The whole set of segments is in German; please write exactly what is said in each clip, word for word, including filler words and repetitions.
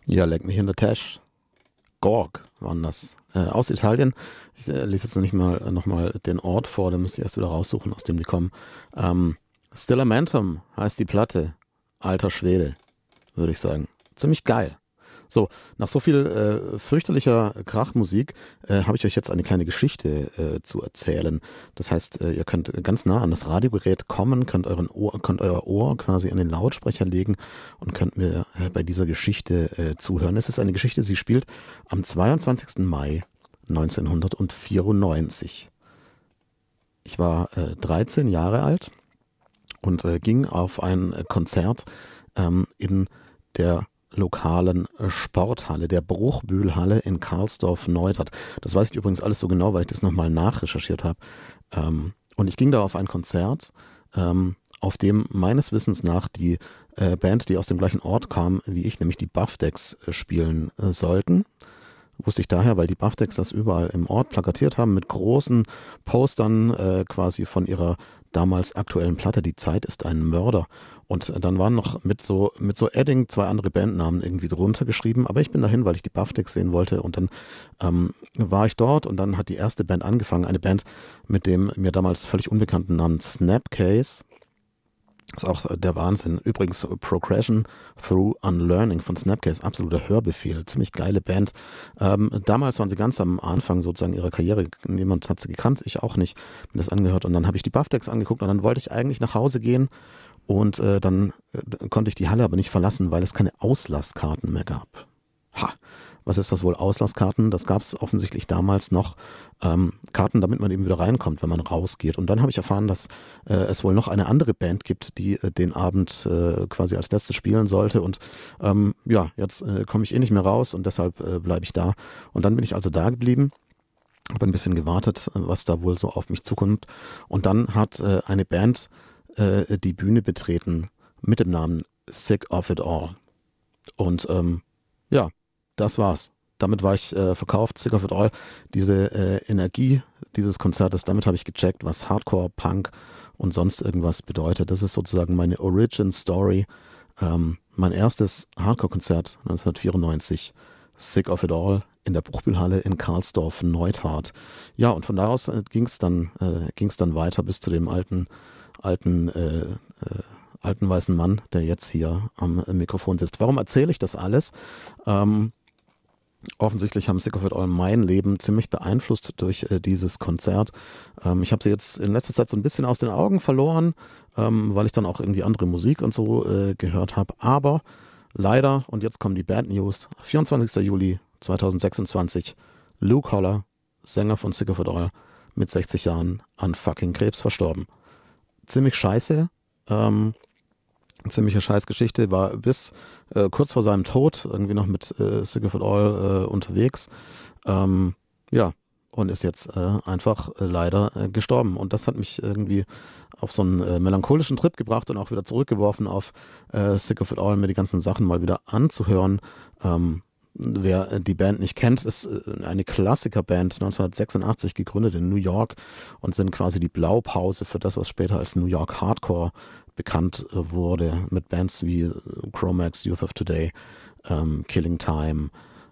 Ja, leck mich in der Tash. Gorg waren das. Äh, aus Italien. Ich äh, lese jetzt noch nicht mal äh, nochmal den Ort vor, da müsste ich erst wieder raussuchen, aus dem die kommen. Ähm, Stillamentum heißt die Platte. Alter Schwede, würde ich sagen. Ziemlich geil. So, nach so viel äh, fürchterlicher Krachmusik äh, habe ich euch jetzt eine kleine Geschichte äh, zu erzählen. Das heißt, äh, ihr könnt ganz nah an das Radiogerät kommen, könnt, euren Ohr, könnt euer Ohr quasi an den Lautsprecher legen und könnt mir äh, bei dieser Geschichte äh, zuhören. Es ist eine Geschichte, sie spielt am zweiundzwanzigsten Mai neunzehnhundertvierundneunzig. Ich war äh, dreizehn Jahre alt und äh, ging auf ein äh, Konzert ähm, in der lokalen äh, Sporthalle, der Bruchbühlhalle in Karlsdorf-Neustadt. Das weiß ich übrigens alles so genau, weil ich das nochmal nachrecherchiert habe. Ähm, und ich ging da auf ein Konzert, ähm, auf dem meines Wissens nach die äh, Band, die aus dem gleichen Ort kam wie ich, nämlich die Buff Decks, äh, spielen äh, sollten. Wusste ich daher, weil die Buff Decks das überall im Ort plakatiert haben mit großen Postern äh, quasi von ihrer damals aktuellen Platte. Die Zeit ist ein Mörder. Und äh, dann waren noch mit so mit so Edding zwei andere Bandnamen irgendwie drunter geschrieben. Aber ich bin dahin, weil ich die Buff Decks sehen wollte. Und dann ähm, war ich dort und dann hat die erste Band angefangen. Eine Band mit dem mir damals völlig unbekannten Namen Snapcase. Das ist auch der Wahnsinn. Übrigens, Progression Through Unlearning von Snapcase, absoluter Hörbefehl. Ziemlich geile Band. Ähm, damals waren sie ganz am Anfang sozusagen ihrer Karriere. Niemand hat sie gekannt, ich auch nicht. Bin das angehört und dann habe ich die Buff Decks angeguckt und dann wollte ich eigentlich nach Hause gehen und äh, dann äh, konnte ich die Halle aber nicht verlassen, weil es keine Auslasskarten mehr gab. Ha, was ist das wohl? Auslasskarten? Das gab es offensichtlich damals noch. Ähm, Karten, damit man eben wieder reinkommt, wenn man rausgeht. Und dann habe ich erfahren, dass äh, es wohl noch eine andere Band gibt, die äh, den Abend äh, quasi als letzte spielen sollte. Und ähm, ja, jetzt äh, komme ich eh nicht mehr raus und deshalb äh, bleibe ich da. Und dann bin ich also da geblieben. Habe ein bisschen gewartet, was da wohl so auf mich zukommt. Und dann hat äh, eine Band äh, die Bühne betreten mit dem Namen Sick of It All. Und ähm, ja, das war's. Damit war ich äh, verkauft, Sick of It All. Diese äh, Energie dieses Konzertes, damit habe ich gecheckt, was Hardcore, Punk und sonst irgendwas bedeutet. Das ist sozusagen meine Origin Story. Ähm, mein erstes Hardcore-Konzert neunzehnhundertvierundneunzig, Sick of It All in der Bruchbühlhalle in Karlsdorf-Neustadt. Ja, und von daraus äh, ging es dann, äh, ging's dann weiter bis zu dem alten, alten, äh, äh, alten weißen Mann, der jetzt hier am Mikrofon sitzt. Warum erzähle ich das alles? Ähm, Offensichtlich haben Sick of It All mein Leben ziemlich beeinflusst durch äh, dieses Konzert. Ähm, ich habe sie jetzt in letzter Zeit so ein bisschen aus den Augen verloren, ähm, weil ich dann auch irgendwie andere Musik und so äh, gehört habe. Aber leider, und jetzt kommen die Bad News, vierundzwanzigster Juli zweitausendsechsundzwanzig, Luke Holler, Sänger von Sick of It All, mit sechzig Jahren an fucking Krebs verstorben. Ziemlich scheiße. Ähm, Ziemliche Scheißgeschichte, war bis äh, kurz vor seinem Tod irgendwie noch mit äh, Sick of It All äh, unterwegs. Ähm, ja, und ist jetzt äh, einfach äh, leider äh, gestorben. Und das hat mich irgendwie auf so einen äh, melancholischen Trip gebracht und auch wieder zurückgeworfen auf äh, Sick of It All, mir die ganzen Sachen mal wieder anzuhören. Ähm, Wer die Band nicht kennt, ist eine Klassikerband, neunzehnhundertsechsundachtzig gegründet in New York und sind quasi die Blaupause für das, was später als New York Hardcore bekannt wurde, mit Bands wie Chromax, Youth of Today, ähm, Killing Time,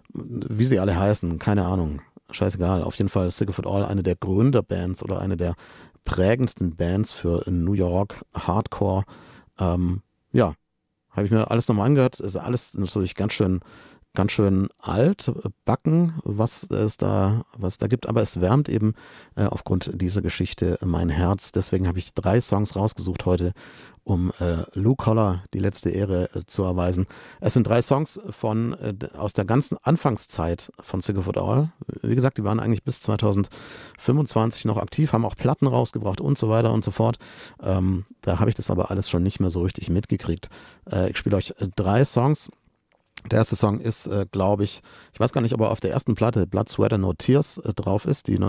wie sie alle heißen, keine Ahnung, scheißegal. Auf jeden Fall ist Sick of It All eine der Gründerbands oder eine der prägendsten Bands für New York Hardcore. Ähm, ja, habe ich mir alles nochmal angehört, ist alles natürlich ganz schön ganz schön alt, backen, was es da, was es da gibt, aber es wärmt eben äh, aufgrund dieser Geschichte mein Herz. Deswegen habe ich drei Songs rausgesucht heute, um äh, Luke Holler die letzte Ehre äh, zu erweisen. Es sind drei Songs von äh, aus der ganzen Anfangszeit von Sick of It All. Wie gesagt, die waren eigentlich bis zweitausendfünfundzwanzig noch aktiv, haben auch Platten rausgebracht und so weiter und so fort. Ähm, da habe ich das aber alles schon nicht mehr so richtig mitgekriegt. Äh, ich spiele euch äh, drei Songs. Der erste Song ist, äh, glaube ich, ich weiß gar nicht, ob er auf der ersten Platte Blood, Sweat and No Tears äh, drauf ist, die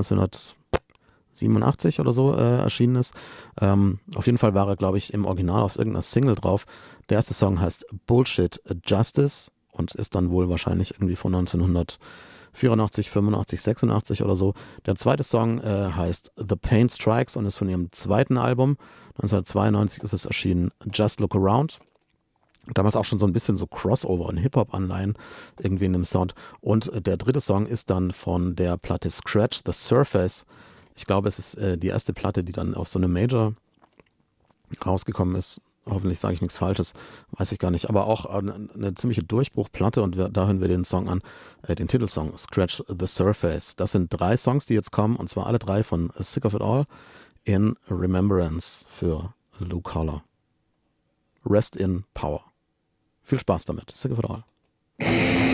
neunzehnhundertsiebenundachtzig oder so äh, erschienen ist. Ähm, auf jeden Fall war er, glaube ich, im Original auf irgendeiner Single drauf. Der erste Song heißt Bullshit Justice und ist dann wohl wahrscheinlich irgendwie von neunzehnhundertvierundachtzig, fünfundachtzig, sechsundachtzig oder so. Der zweite Song äh, heißt The Pain Strikes und ist von ihrem zweiten Album. neunzehnhundertzweiundneunzig ist es erschienen, Just Look Around. Damals auch schon so ein bisschen so Crossover und Hip-Hop-Anleihen irgendwie in dem Sound. Und äh, der dritte Song ist dann von der Platte Scratch the Surface. Ich glaube, es ist äh, die erste Platte, die dann auf so eine Major rausgekommen ist. Hoffentlich sage ich nichts Falsches, weiß ich gar nicht. Aber auch eine, eine ziemliche Durchbruchplatte und wir, da hören wir den Song an, äh, den Titelsong Scratch the Surface. Das sind drei Songs, die jetzt kommen und zwar alle drei von Sick of It All in Remembrance für Lou Collor. Rest in Power. Viel Spaß damit. Sick of It All.